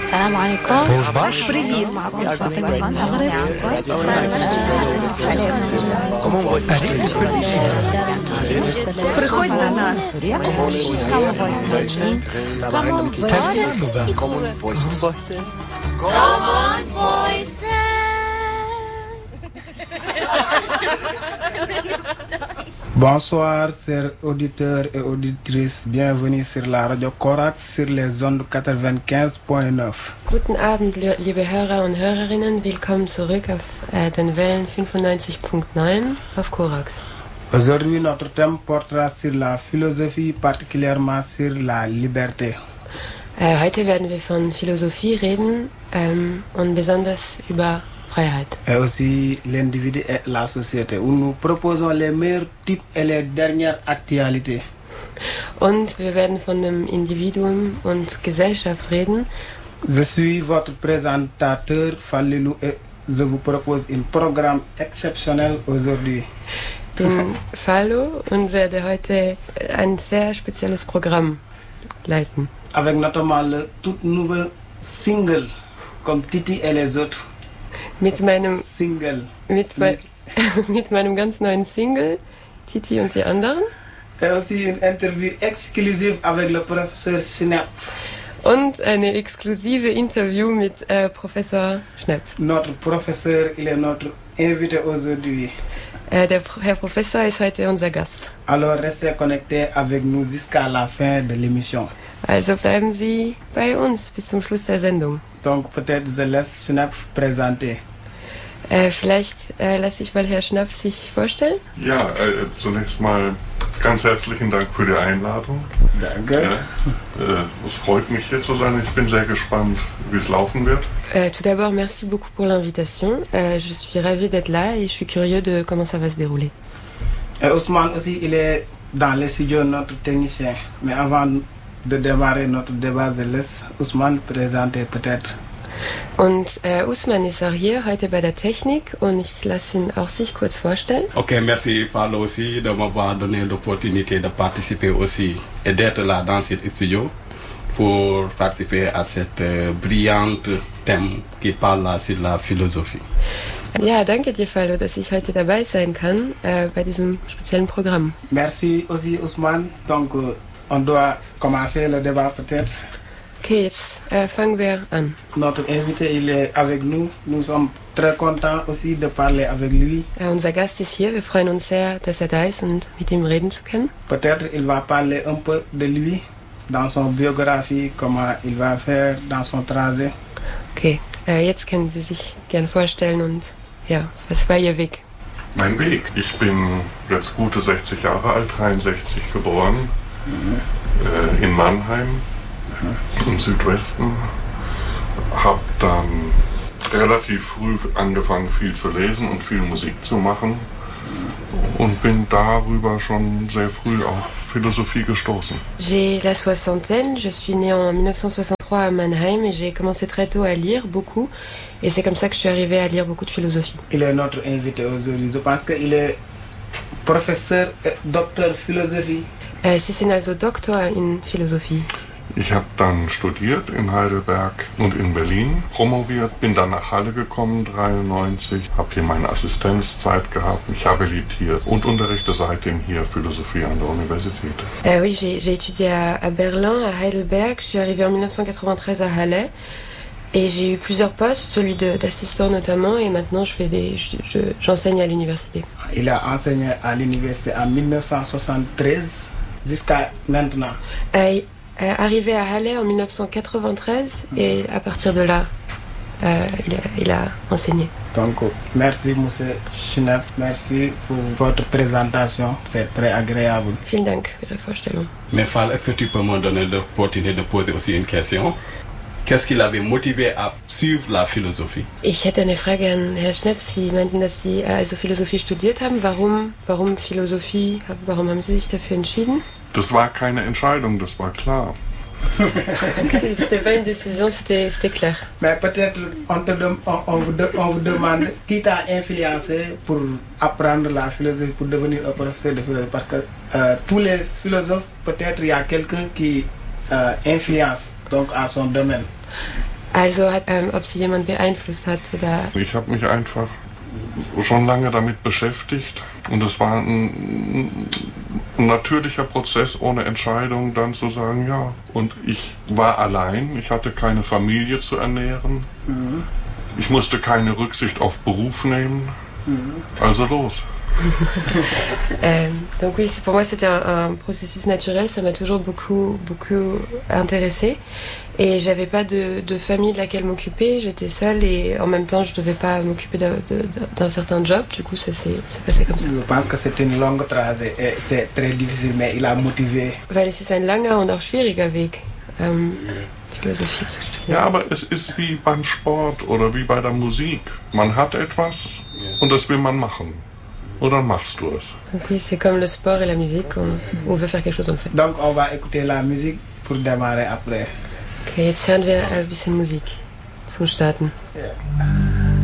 السلام عليكم. Bonjour. بريد معكم فاطمة المغرب. Приходь до нас. Common Voices. Bonsoir, chers auditeurs et auditrices. Bienvenue sur la radio Corax sur les ondes 95.9. Guten Abend, liebe Hörer und Hörerinnen. Willkommen zurück auf den Wellen 95.9 auf Corax. Aujourd'hui, notre thème portera sur la philosophie, particulièrement sur la liberté. Heute werden wir von Philosophie reden und besonders über Freiheit. Et aussi l'individu et la société, où nous proposons les meilleurs types et les dernières actualités. Und wir werden von dem Individuum und Gesellschaft reden. Je suis votre présentateur Falilou et je vous propose un programme exceptionnel aujourd'hui. Ich bin Falo und werde heute ein sehr spezielles Programm leiten. Avec notamment le tout nouveau single, comme Titi et les autres. Mit meinem Single. mit meinem ganz neuen Single, Titi und die anderen. Et aussi une interview exclusive avec le professeur Schnepp. Und eine exklusive Interview mit Professor Schnepp. Notre professeur, il est notre invité aujourd'hui. Der Herr Professor ist heute unser Gast. Alors restez connectés avec nous jusqu'à la fin de l'émission. Also bleiben Sie bei uns bis zum Schluss der Sendung. Donc peut-être je laisse Schnepp présenter. Vielleicht lasse ich mal Herr Schnapp sich vorstellen. Ja, zunächst mal ganz herzlichen Dank für die Einladung. Danke. Ja, es freut mich hier zu sein. Ich bin sehr gespannt, wie es laufen wird. Tout d'abord, merci beaucoup pour l'invitation. Je suis ravie d'être là et je suis curieux de comment ça va se dérouler. Et Ousmane aussi, il est dans les studios, notre technicien. Mais avant de démarrer notre débat, je laisse Ousmane présenter peut-être. Und Usman ist auch hier heute bei der Technik und ich lasse ihn auch sich kurz vorstellen. Ok, merci Falo aussi de m'avoir donné l'opportunité de participer aussi et d'être là dans ce studio pour participer à cette brillante thème qui parle là sur la philosophie. Ja, danke dir, Falo, dass ich heute dabei sein kann bei diesem speziellen Programm. Merci aussi Ousmane. Donc on doit commencer le débat peut-être. Okay, jetzt fangen wir an. Notre invité, il est avec nous. Nous sommes très contents aussi de parler avec lui. Unser Gast ist hier. Wir freuen uns sehr, dass er da ist und mit ihm reden zu können. Peut-être il va parler un peu de lui, dans son biographie, comment il va faire dans son trajet. Okay, jetzt können Sie sich gern vorstellen und ja, was war Ihr Weg? Mein Weg. Ich bin jetzt gute 60 Jahre alt, 63 geboren, in Mannheim. Im Südwesten, habe dann relativ früh angefangen, viel zu lesen und viel Musik zu machen und bin darüber schon sehr früh auf Philosophie gestoßen. J'ai la soixantaine, je suis née en 1963 à Mannheim et j'ai commencé très tôt à lire beaucoup et c'est comme ça que je suis arrivée à lire beaucoup de philosophie. Il est notre invité aujourd'hui. Je pense qu'il est professeur et docteur Philosophie. Sie sind also Doktor in Philosophie. Ich habe dann studiert in Heidelberg und in Berlin, promoviert, bin dann nach Halle gekommen, 93, habe hier meine Assistenzzeit gehabt, mich habilitiert und unterrichte seitdem hier Philosophie an der Universität. Oui, j'ai étudié à Berlin, à Heidelberg, je suis arrivée en 1993 à Halle et j'ai eu plusieurs postes, celui d'assistant notamment et maintenant j'enseigne à l'université. Il a enseigné à l'université en 1973 jusqu'à maintenant. Arrivé à Halle en 1993 et à partir de là, il a enseigné. Donc, merci Monsieur Schnepp, merci pour votre présentation, c'est très agréable. Vielen Dank für Ihre Vorstellung. Mais Fal, est-ce que tu peux me donner l'opportunité de poser aussi une question? Qu'est-ce qui l'avait motivé à suivre la philosophie? Ich hätte eine Frage an Herrn Schnepp. Sie meinten, dass Sie also Philosophie studiert haben. Warum Philosophie? Warum haben Sie sich dafür entschieden? Das war keine Entscheidung, das war klar. Okay, c'était pas une décision, c'était clair. Mais peut-être on vous demande qui t'a influencé pour apprendre la philosophie, pour devenir un professeur de philosophie. Parce que tous les philosophes, peut-être il y a quelqu'un qui influence donc à son domaine. Also, ob sie jemand beeinflusst hat oder... Ich habe mich einfach schon lange damit beschäftigt und es war ein natürlicher Prozess ohne Entscheidung, dann zu sagen, ja. Und ich war allein, ich hatte keine Familie zu ernähren, ich musste keine Rücksicht auf Beruf nehmen, also los. Donc oui, pour moi c'était un processus naturel, ça m'a toujours beaucoup intéressé et j'avais pas de famille de laquelle m'occuper, j'étais seule et en même temps je devais pas m'occuper d'un certain job, du coup ça s'est passé comme ça. Je pense que c'est une longue trajet et c'est très difficile, mais il a motivé. Weil es ist ein langer und auch schwieriger Weg, Philosophie zu studieren. Ja, aber es ist wie beim Sport oder wie bei der Musik. Man hat etwas und das will man machen. Und dann machst du es. Donc oui, c'est comme le sport et la musique, on veut faire quelque chose, on le fait. Donc on va écouter la musique pour démarrer après. Okay, jetzt hören wir ein bisschen Musik zum Starten. Ja.